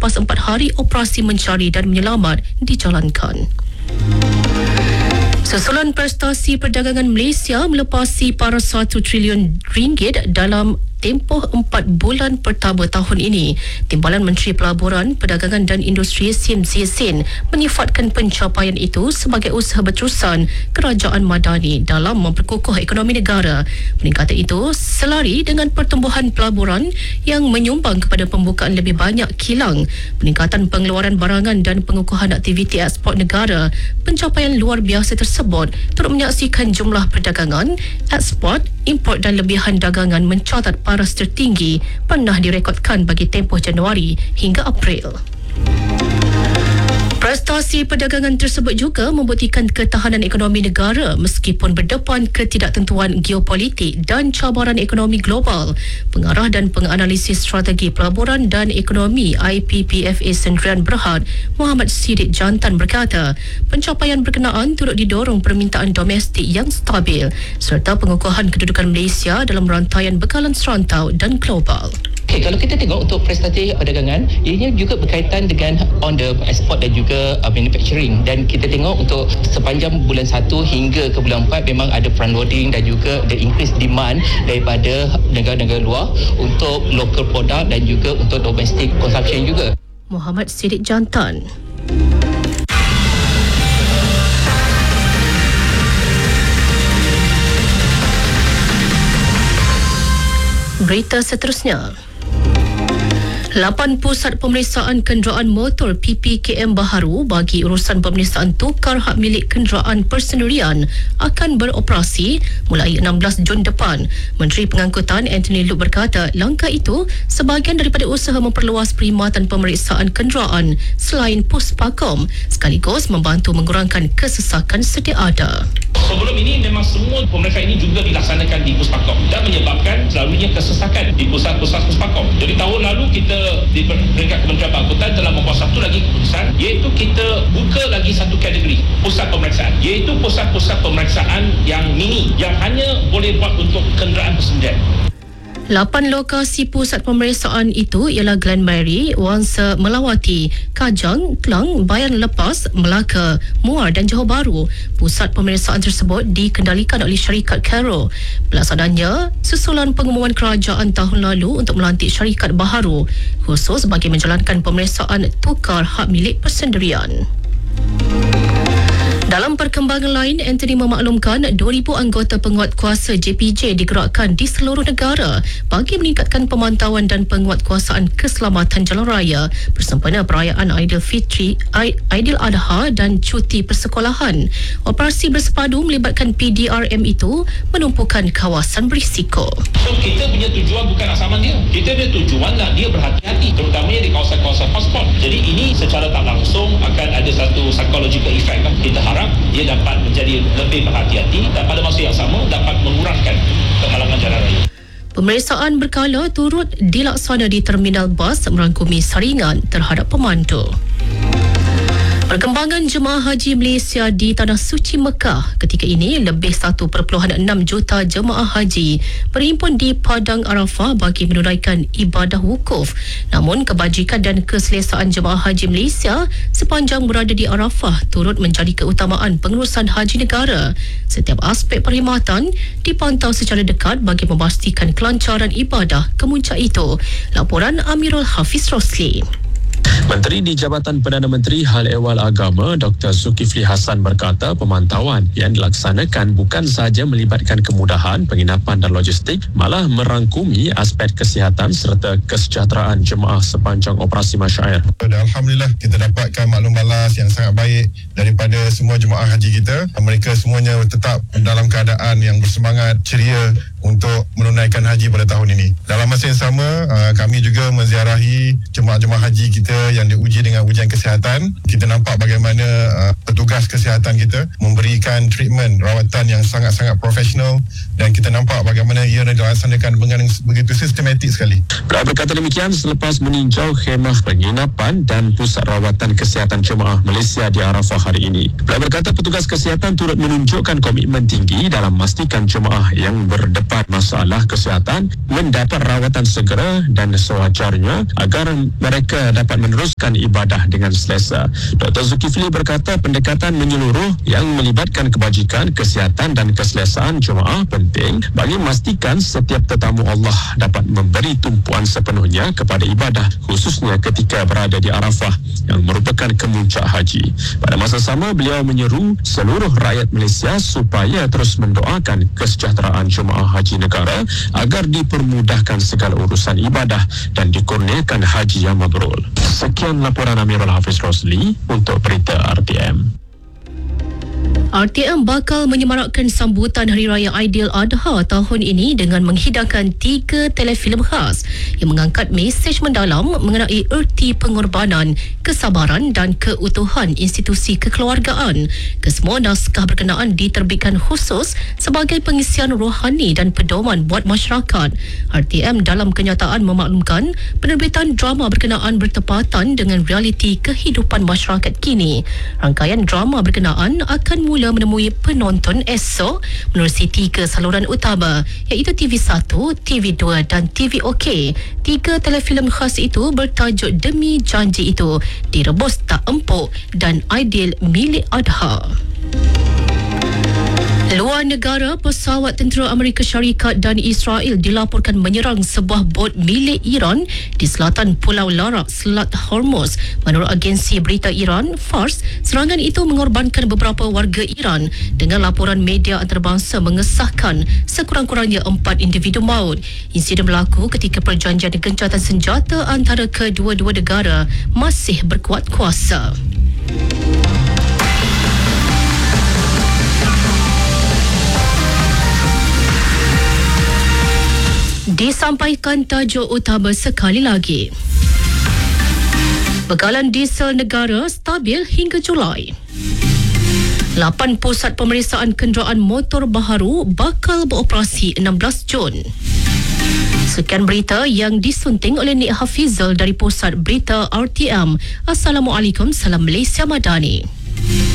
selepas 4 hari operasi mencari dan menyelamat dijalankan. Susulan prestasi perdagangan Malaysia melepasi paras 1 trilion ringgit dalam tempoh 4 bulan pertama tahun ini. Timbalan Menteri Pelaburan, Perdagangan dan Industri Sim Ziyazin menyifatkan pencapaian itu sebagai usaha berterusan Kerajaan Madani dalam memperkukuh ekonomi negara. Peningkatan itu selari dengan pertumbuhan pelaburan yang menyumbang kepada pembukaan lebih banyak kilang, peningkatan pengeluaran barangan dan pengukuhan aktiviti ekspor negara. Pencapaian luar biasa tersebut turut menyaksikan jumlah perdagangan, ekspor, import dan lebihan dagangan mencatat paras tertinggi pernah direkodkan bagi tempoh Januari hingga April. Prestasi perdagangan tersebut juga membuktikan ketahanan ekonomi negara meskipun berdepan ketidaktentuan geopolitik dan cabaran ekonomi global. Pengarah dan penganalisis strategi pelaburan dan ekonomi IPPFA Sdn Berhad, Muhammad Siddiq Jantan berkata, pencapaian berkenaan turut didorong permintaan domestik yang stabil serta pengukuhan kedudukan Malaysia dalam rantaian bekalan serantau dan global. Okay, kalau kita tengok untuk prestasi perdagangan, ianya juga berkaitan dengan on the export dan juga manufacturing, dan kita tengok untuk sepanjang bulan 1 hingga ke bulan 4 memang ada front loading dan juga the increased demand daripada negara-negara luar untuk local product dan juga untuk domestic consumption juga. Muhammad Siddiq Jantan. Berita seterusnya. 8 pusat pemeriksaan kenderaan motor PPKM baharu bagi urusan pemeriksaan tukar hak milik kenderaan persendirian akan beroperasi mulai 16 Jun depan. Menteri Pengangkutan Anthony Loke berkata langkah itu sebahagian daripada usaha memperluas perkhidmatan pemeriksaan kenderaan selain Puspakom sekaligus membantu mengurangkan kesesakan sedia ada. Sebelum ini memang semua pemeriksaan ini juga dilaksanakan di Puspakom dan menyebabkan selalunya kesesakan di pusat-pusat Puspakom. Jadi tahun lalu kita di peringkat Kementerian Pengangkutan telah membuat satu lagi keputusan, iaitu kita buka lagi satu kategori pusat pemeriksaan, iaitu pusat-pusat pemeriksaan yang mini yang hanya boleh buat untuk kenderaan persendirian. 8 lokasi pusat pemeriksaan itu ialah Glenmary, Wangsa Melawati, Kajang, Klang, Bayan Lepas, Melaka, Muar dan Johor Bahru. Pusat pemeriksaan tersebut dikendalikan oleh syarikat Caro. Pelaksananya susulan pengumuman kerajaan tahun lalu untuk melantik syarikat baharu khusus bagi menjalankan pemeriksaan tukar hak milik persendirian. Dalam perkembangan lain, Anthony memaklumkan 2,000 anggota penguatkuasa JPJ digerakkan di seluruh negara bagi meningkatkan pemantauan dan penguatkuasaan keselamatan jalan raya bersempena perayaan Aidilfitri, Aidiladha dan cuti persekolahan. Operasi bersepadu melibatkan PDRM itu menumpukan kawasan berisiko. So kita punya tujuan bukan nak saman dia. Kita punya tujuan nak dia berhati-hati, terutamanya di kawasan-kawasan hotspot. Jadi ini secara tak langsung akan ada satu psychological effect. Kita harap dia dapat menjadi lebih berhati-hati dan pada masa yang sama dapat mengurangkan kemalangan jalan raya. Pemeriksaan berkala turut dilaksana di terminal bas merangkumi saringan terhadap pemandu. Perkembangan jemaah haji Malaysia di Tanah Suci Mekah ketika ini lebih 1.6 juta jemaah haji berhimpun di Padang Arafah bagi menunaikan ibadah wukuf. Namun kebajikan dan keselesaan jemaah haji Malaysia sepanjang berada di Arafah turut menjadi keutamaan pengurusan haji negara. Setiap aspek perkhidmatan dipantau secara dekat bagi memastikan kelancaran ibadah kemuncak itu. Laporan Amirul Hafiz Rosli. Menteri di Jabatan Perdana Menteri Hal Ehwal Agama Dr. Zulkifli Hasan berkata pemantauan yang dilaksanakan bukan sahaja melibatkan kemudahan penginapan dan logistik, malah merangkumi aspek kesihatan serta kesejahteraan jemaah sepanjang operasi masyair. Alhamdulillah kita dapatkan maklum balas yang sangat baik daripada semua jemaah haji kita. Mereka semuanya tetap dalam keadaan yang bersemangat, ceria untuk menunaikan haji pada tahun ini. Dalam masa yang sama, kami juga menziarahi jemaah-jemaah haji kita yang diuji dengan ujian kesihatan. Kita nampak bagaimana petugas kesihatan kita memberikan treatment rawatan yang sangat-sangat profesional dan kita nampak bagaimana ia dilaksanakan dengan begitu sistematik sekali. Beliau berkata demikian selepas meninjau khemah penginapan dan pusat rawatan kesihatan jemaah Malaysia di Arafah hari ini. Beliau berkata petugas kesihatan turut menunjukkan komitmen tinggi dalam memastikan jemaah yang berdepan terdapat masalah kesihatan mendapat rawatan segera dan sewajarnya agar mereka dapat meneruskan ibadah dengan selesa. Dr. Zulkifli berkata pendekatan menyeluruh yang melibatkan kebajikan, kesihatan dan keselesaan jemaah penting bagi memastikan setiap tetamu Allah dapat memberi tumpuan sepenuhnya kepada ibadah, khususnya ketika berada di Arafah yang merupakan kemuncak haji. Pada masa sama, beliau menyeru seluruh rakyat Malaysia supaya terus mendoakan kesejahteraan jemaah haji negara agar dipermudahkan segala urusan ibadah dan dikurniakan haji yang mabrur. Sekian laporan Amirul Hafiz Rosli untuk Berita RTM. RTM bakal menyemarakkan sambutan Hari Raya Aidiladha tahun ini dengan menghidangkan 3 telefilm khas yang mengangkat mesej mendalam mengenai erti pengorbanan, kesabaran dan keutuhan institusi kekeluargaan. Kesemua naskah berkenaan diterbitkan khusus sebagai pengisian rohani dan pedoman buat masyarakat. RTM dalam kenyataan memaklumkan penerbitan drama berkenaan bertepatan dengan realiti kehidupan masyarakat kini. Rangkaian drama berkenaan akan mula menemui penonton esok menerusi 3 saluran utama iaitu TV1, TV2 dan TV OK. 3 telefilm khas itu bertajuk Demi Janji Itu, Direbus Tak Empuk dan Aidil Milik Adha. Luar negara, pesawat tentera Amerika Syarikat dan Israel dilaporkan menyerang sebuah bot milik Iran di selatan Pulau Larak, Selat Hormuz. Menurut agensi berita Iran, Fars, serangan itu mengorbankan beberapa warga Iran dengan laporan media antarabangsa mengesahkan sekurang-kurangnya 4 individu maut. Insiden berlaku ketika perjanjian gencatan senjata antara kedua-dua negara masih berkuat kuasa. Disampaikan tajuk utama sekali lagi. Bekalan diesel negara stabil hingga Julai. 8 pusat pemeriksaan kenderaan motor baharu bakal beroperasi 16 Jun. Sekian berita yang disunting oleh Nik Hafizal dari Pusat Berita RTM. Assalamualaikum, salam Malaysia Madani.